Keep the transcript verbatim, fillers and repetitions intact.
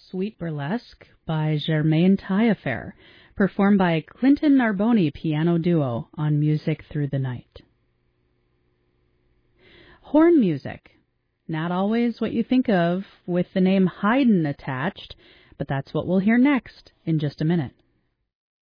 Sweet Burlesque by Germaine Taillefer, performed by Clinton Narboni Piano Duo on Music Through the Night. Horn music. Not always what you think of with the name Haydn attached, but that's what we'll hear next in just a minute.